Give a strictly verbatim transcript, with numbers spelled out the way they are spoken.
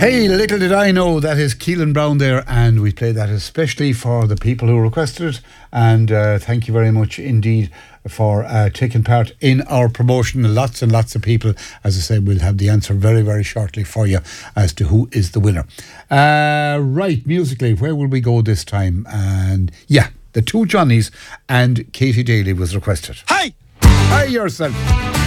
Hey, little did I know that is Keelan Brown there, and we played that especially for the people who requested it. And uh, thank you very much indeed for uh, taking part in our promotion. Lots and lots of people, as I said, we'll have the answer very, very shortly for you as to who is the winner. Uh, right, musically, where will we go this time? And yeah, the Two Johnnies and Katie Daly was requested. Hi! Hi yourself.